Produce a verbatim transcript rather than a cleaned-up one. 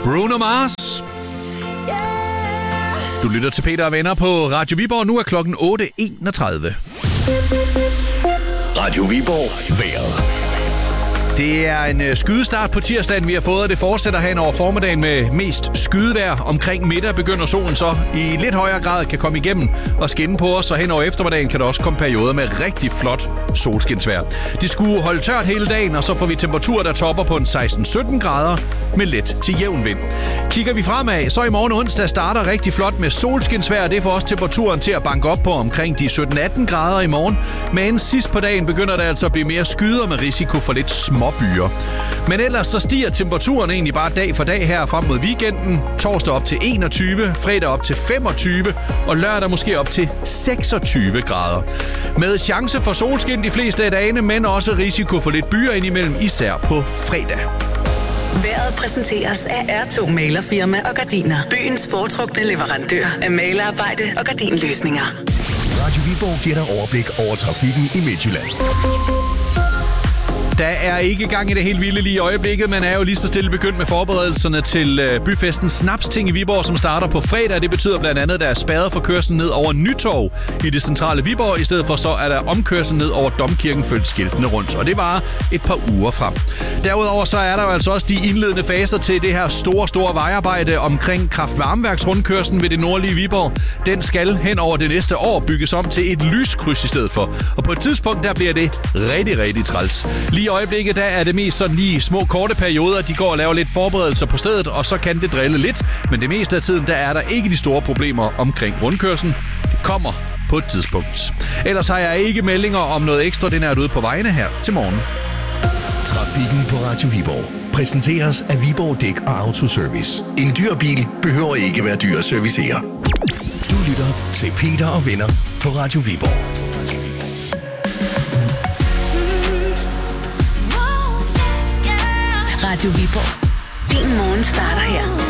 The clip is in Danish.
Bruno Mars. Du lytter til Peter og Venner på Radio Viborg. Nu er klokken otte enogtredive. Radio Viborg vejret. Det er en skydestart på tirsdagen, vi har fået, og det fortsætter hen over formiddagen med mest skydevejr. Omkring middag begynder solen så i lidt højere grad kan komme igennem og skinne på os, og hen over eftermiddagen kan der også komme perioder med rigtig flot solskinsvejr. Det skulle holde tørt hele dagen, og så får vi temperaturer, der topper på en seksten sytten grader med let til jævn vind. Kigger vi fremad, så i morgen onsdag starter rigtig flot med solskinsvejr. Det får også temperaturen til at banke op på omkring de sytten atten grader i morgen. Men sidst på dagen begynder det altså at blive mere skyder med risiko for lidt små byer. Men ellers så stiger temperaturen egentlig bare dag for dag her frem mod weekenden. Torsdag op til enogtyve, fredag op til femogtyve og lørdag måske op til seksogtyve grader. Med chance for solskin de fleste af dagene, men også risiko for lidt byer indimellem, især på fredag. Vejret præsenteres af R to Malerfirma og Gardiner. Byens foretrukne leverandør af malerarbejde og gardinløsninger. Radio Viborg giver dig overblik over trafikken i Midtjylland. Der er ikke gang i det helt vilde lige i øjeblikket, men er jo lige så stille begyndt med forberedelserne til byfesten Snapsting i Viborg, som starter på fredag. Det betyder blandt andet, at der er spadet for kørslen ned over Nytorv i det centrale Viborg. I stedet for så er der omkørsel ned over Domkirken følt skiltene rundt, og det var et par uger frem. Derudover så er der jo altså også de indledende faser til det her store, store vejarbejde omkring kraft-varmeværksrundkørslen ved det nordlige Viborg. Den skal hen over det næste år bygges om til et lyskryds i stedet for. Og på et tidspunkt, der bliver det rigtig, rigtig træls. Lige i øjeblikket, der er det mest sådan lige små korte perioder. De går og laver lidt forberedelser på stedet, og så kan det drille lidt. Men det meste af tiden, der er der ikke de store problemer omkring rundkørslen. Det kommer på et tidspunkt. Ellers har jeg ikke meldinger om noget ekstraordinært ude på vejene her til morgen. Trafikken på Radio Viborg præsenteres af Viborg Dæk og Autoservice. En dyr bil behøver ikke være dyr at servicere. Du lytter til Peter og Venner på Radio Viborg. Radio Viborg. Din morgen starter her.